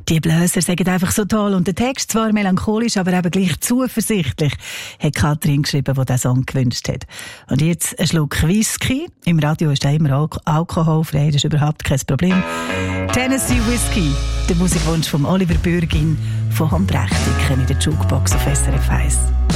Die Bläser sagen einfach so toll und der Text zwar melancholisch, aber eben gleich zuversichtlich, hat Katrin geschrieben, die diesen Song gewünscht hat. Und jetzt ein Schluck Whisky. Im Radio ist immer alkoholfrei, das ist überhaupt kein Problem. Tennessee Whiskey, der Musikwunsch von Oliver Bürgin von Handrechtiken in der Jukebox auf SRF 1.